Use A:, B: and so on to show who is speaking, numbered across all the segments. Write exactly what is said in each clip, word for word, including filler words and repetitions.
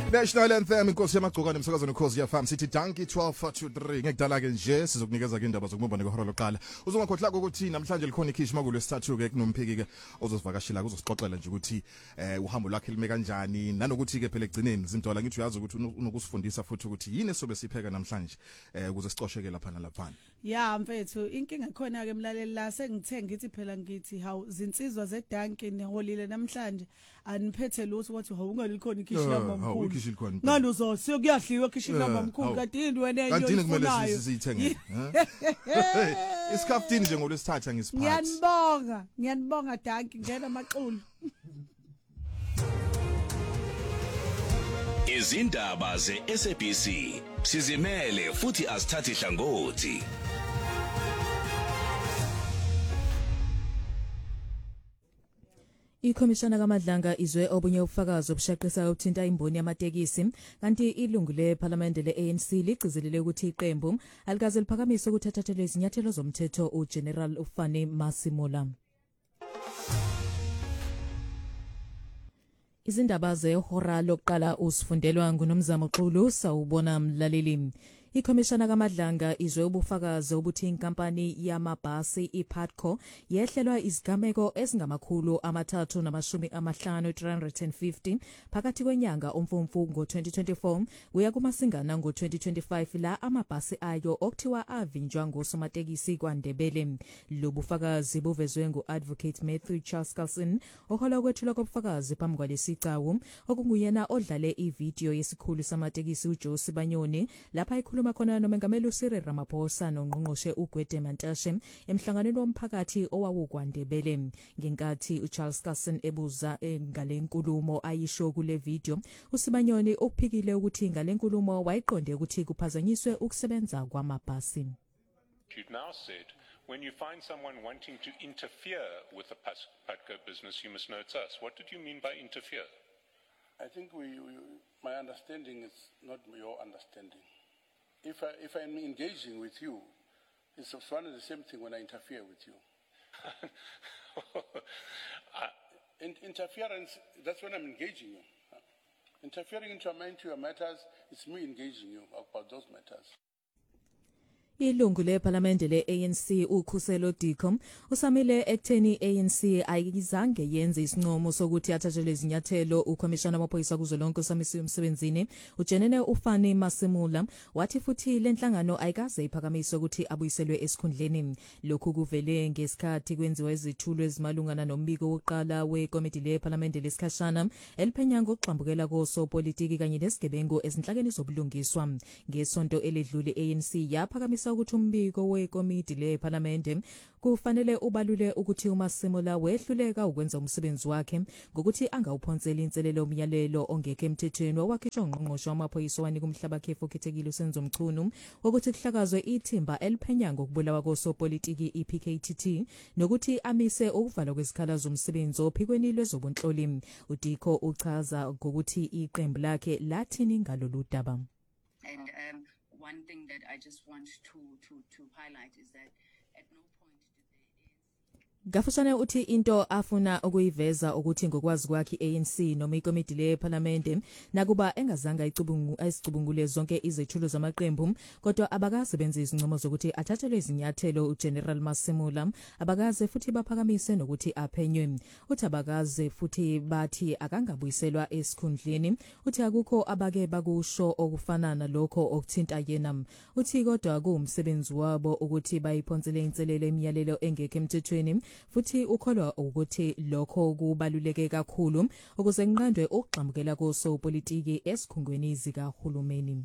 A: National Anthem inkosi yamagcokwane emsakazweni ukhozi yafam sithi Danki twelve to three ngekudala ke nje sizokunikeza ke indaba zokubumba ngehora loqala uzongakhohlaka ukuthi namhlanje likhona ikhishi kulesithathu ke kunomphiki ke ozosivakashila uzosixoxela nje ukuthi eh uhambo lwakhe lime kanjani nanokuthi ke phela egcineni zimdola ngithi uyazi ukuthi unokusifundisa futhi ukuthi yini sobe sipheka namhlanje eh ukuze sicosheke lapha nalapha.
B: Ya mfethu inkinga khona ke emlaleli la sengithe ngithi phela ngithi hawu zinsizwa zedanki neholile namhlanje aniphethe lutho wathi hawu ungalikhona ikhishi lamamkhulu ngaluzo siyokuyadliwa ikhishi lamamkhulu kanti yini wena enye
A: kanti kumele sizithenge isikhaftini nje ngolesithatha ngisiphathi.
B: Ngiyanibonga ngiyanibonga danki ngena amaqulu.
C: Izindaba ze-S A B C sizimele futhi asithathi hlangothi.
D: Ikhomishana kaMadlanga izwe obunye ubufakazi obushaqisa uthinta imboni yamatekisi kanti ilungu leParliament le-A N C ligcizelele ukuthi iqembu alikaze liphakamise ukuthathathela izinyathelo zomthetho uGeneral Ufani Masemola. Izindaba zehora lokuqala usifundelwa nguNomzamo Xulu sawubona mlaleli. Ikhomishana kaMadlanga izwe ubufakazi obuthi inkampani yamabhasi iPatco yehlelwa izigameko ezingamakhulu amathathu namashumi amahlanu three hundred fifty phakathi kwenyanga uMfumfu ngo-twenty twenty-four uya kuMasingana ngo-twenty twenty-five la amabhasi ayo okuthiwa avinjwa ngosomatekisi kwaNdebele. Lobufakazi buvezwe ngu-Advocate Matthew Charles Carlson ohola ukwethulwa kobufakazi phambi kwalesicawu okunguyena odlale ividiyo yesikhulu samatekisi uJosi Banyoni lapha ikhuluma khona nomengameli uCyril Ramaphosa nongqongqoshe uGwede Mantashe emhlanganweni womphakathi owawukwaNdebele. Ngenkathi uCharles Carlson ebuza ngale nkulumo ayisho kule video uSibanyoni ukuphikile ukuthi ngale nkulumo wayiqonde ukuthi kuphazanyiswe ukusebenza kwamabhasi.
E: You've now said when you find someone wanting to interfere with the Patco business you must know it's us. What did you mean by interfere?
F: I think we, we my understanding is not your understanding. If, I, if I'm engaging with you, it's one and the same thing when I interfere with you. uh, In, interference, that's when I'm engaging you. Uh, interfering into, into your matters, it's me engaging you about those matters.
D: Ilungu leParliament le-A N C uKhuselo Dicom usamile ekutheni A N C ayizange yenze isinqumo sokuthi athathelwe izinyathelo ukhomishana wamaphoyisa kuzolonke osamisiwe emsebenzini uJenene Ufani Masemola wathi futhi lenhlangano ayikaze iphakamise ukuthi abuyiselwe esikhundleni. Lokhu kuvele ngesikhathi kwenziwa izithulo ezimalungana nombiko wokuqala wekomiti leParliament lesikhashana eliphenya ngokuxambukela kosopolitiki kanye nesigebengu ezinhlakeni zobulungiswa. Ngesonto eledlule A N C yaphakamisa ukuthi umbiko wekomiti leParliament kufanele ubalule ukuthi uMasemola wehluleka ukwenza umsebenzi wakhe ngokuthi angawuphonsela inselelo umyalelo ongeke emthethweni owakhishwa ngqongqoshe wamaphoyisa wanika umhlaba khefu okhethekile uSenzo Mchunu ukuthi kuhlakazwe ithimba eliphenya ngokubulawa kosopolitiki iP K T T nokuthi amise ukuvalwa kwesikhala zomsebenzi ophikweni lwezobunhloli. uDiko uchaza ngokuthi iqembu lakhe lathini ngalolu daba.
G: And um, one thing that I just want to, to, to highlight is that at no point did they...
D: Gafushane uthi into afuna ukuyiveza ukuthi ngokwazi kwakhe i-A N C noma ikomiti leParliament nakuba engazanga icubungu ayisicubungule zonke izethulo zamaqembu kodwa abakasebenza izincomo zokuthi athathelwe izinyathelo uGeneral Masemola abakaze futhi baphakamise nokuthi aphenywe. Uthi abakaze futhi bathi akangabuyiselwa esikhundleni. Uthi akukho abake bakusho okufana nalokho okuthinta yena. Uthi kodwa kuumsebenzi wabo ukuthi bayiphonsele inselelo emiyalelo engeke emthethweni futhi ukholwa ukuthi lokho kubaluleke kakhulu ukuze nqandwe ukugxambukela kosopolitiki esikhungweni zikahulumeni.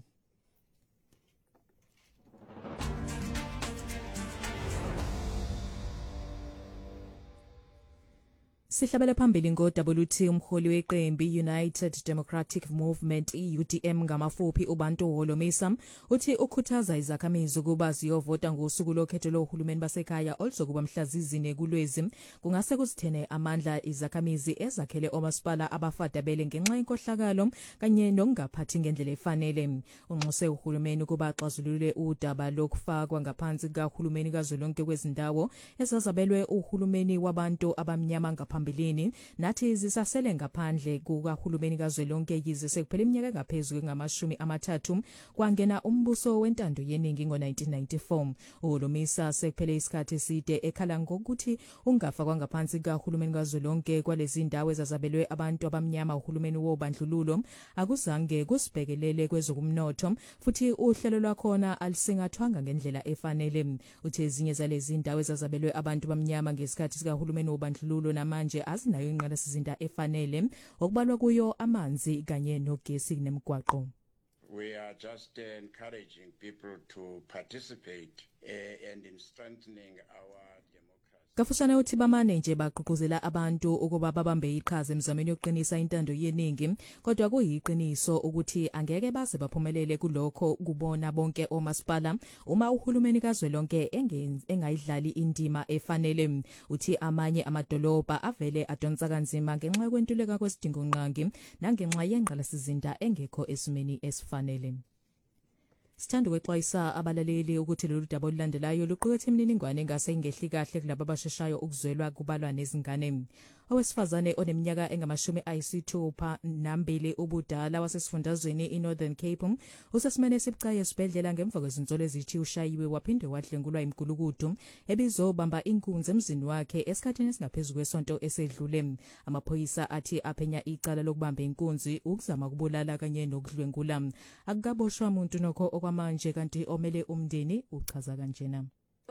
D: Sihlabele phambili ngo-W T umholi weqembu United Democratic Movement U D M ngamafuphi uBantu Holomisa uthi ukhuthaza izakhamizi ukuba ziyovota ngosuku lokhetho lohulumeni basekhaya oluzokuba mhlazizine kulwezi kungase kusithene amandla izakhamizi ezakhele omasipala abafadabele ngenxa yenkohlakalo kanye nokungaphathi ngendlela efanele. Unxuse uhulumeni ukuba axazulule udaba lokufakwa ngaphansi kahulumeni kazwelonke kwezindawo ezazabelwe uhulumeni wabantu abamnyama ngaphambi ngaphambilini nathi zisasele ngaphandle kukahulumeni kazwelonke yize sekuphela iminyaka engaphezulu ngamashumi amathathu kwangena umbuso wentando yeningi ngo nineteen ninety-four. uHolomisa sekuphele isikhathi eside ekhala ngokuthi ungafa kwangaphansi kahulumeni kazwelonke kwalezi ndawo ezazabelwe abantu abamnyama uhulumeni wobandlululo akuzange kusibhekelele kwezokumnotho futhi uhlelo lwakhona alisingathwanga ngendlela efanele. Uthe ezinye zalezi ndawo ezazabelwe abantu bamnyama ngesikhathi sikahulumeni wobandlululo namanje azinayo ingqalasizinda efanele okubalwa kuyo amanzi kanye nogesi nemigwaqo.
H: We are just uh, encouraging people to participate uh, and in strengthening our democracy.
D: Kafushane uthi bamane nje baqhuquzela abantu ukuba babambe iqhaza emzameni yokuqinisa intando yeningi kodwa kuyiqiniso ukuthi angeke baze baphumelele kulokho kubona bonke omasipala uma uhulumeni kazwelonke engayidlali indima efanele. Uthi amanye amadolobha avele adonsa kanzima ngenxa yokwentuleka kwesidingo nqangi nangenxa yengqalasizinda engekho esimeni esifanele. Sithanda ukwexwayisa abalaleli ukuthi lolu daba olulandelayo luqukethe imininingwane engase ingehli kahle kulabo abasheshayo ukuzwelwa kubalwa nezingane. Owesifazane oneminyaka engamashumi ayisithupha nambili ubudala wasesifundazweni iNorthern Cape usesimene esibucayi esibhedlela ngemva kwezinsolo ezithi ushayiwe waphinde wadlengulwa imgulukudu ebizobamba inkunzi emzini wakhe esikhathini esingaphezulu kwesonto esedlule. Amaphoyisa athi aphenya icala lokubamba inkunzi ukuzama ukubulala kanye nokudlwengula. Akukaboshwa umuntu nokho okwamanje kanti omele umndeni uchaza kanjena.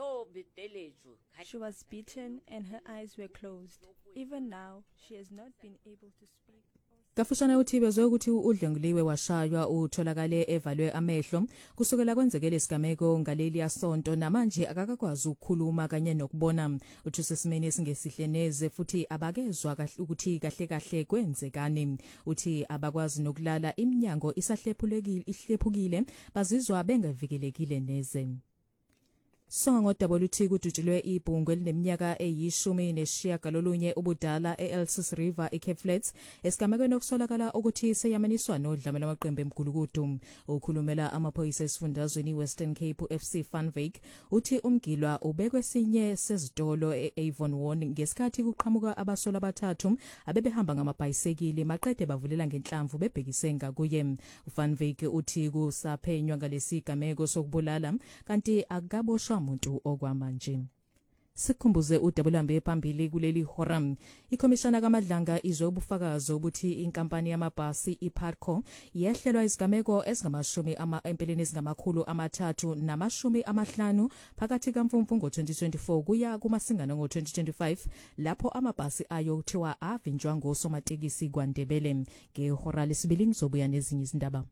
I: She was beaten and her eyes were closed. Even now, she has not been able to speak.
D: Kafushane uthi bezwe ukuthi udlenguliwe washaywa utholakale evalwe amehlo kusukela kwenzekele isigameko ngaleli yasonto namanje akakakwazi ukukhuluma kanye nokubona. Uthi sesimene singesihle neze futhi abakezwa kahle ukuthi kahle kahle kwenzekani. Uthi abakwazi nokulala iminyango isahlephulekile ihlephukile bazizwa bengavikelekile neze. Songa ngodaba luthi kudutshulwe ibhungu elineminyaka eyishumi nesishiyagalolunye ubudala eElsis River eCape Flats esigamekweni okusolakala ukuthi seyamaniswa nodlame lwamaqembu emgulukudu. Ukhulumela amaphoyisa esifundazweni Western Cape F C Funvik uthi umgilwa ubekwe sinye sezitolo eAvonwon ngesikhathi kuqhamuka abasola abathathu abebehamba ngamabhayisikili maqede bavulela ngenhlamvu bebhekise ngakuye. uFunvik uthi kusaphenywa ngalesi gameko sokubulala kanti akaboshwa umuntu okwamanje. Sikhumbuze udabulambe phambili kuleli horam. Ikomishana kaMadlanga izwe ubufakazi ukuthi inkampani yamabhasi iParco yehlelwa isigameko esingamashumi ama empeleni ezingamakhulu amathathu namashumi amahlanu phakathi kaMfumfu ngo-twenty twenty-four kuya kuMasingana ngo-twenty twenty-five lapho amabhasi ayo kuthiwa avinjwa ngosomatekisi kwaNdebele. Ngehora lesibili ngizobuya nezinye izindaba.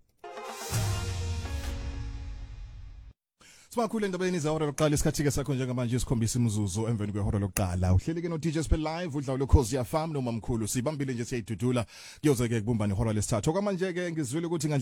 A: Sibakhulu endabeni zahora lokuqala isikhathi ke sakho njengamanje isikhombisa imizuzu emveni kwehora lokuqala. Uhleli ke no D J Spell live udla lokhozi ya farm noma mkhulu sibambile nje siyayidudula kuyoze ke kubumbana ihora lesithathu. Okwamanje ke ngizwile ukuthi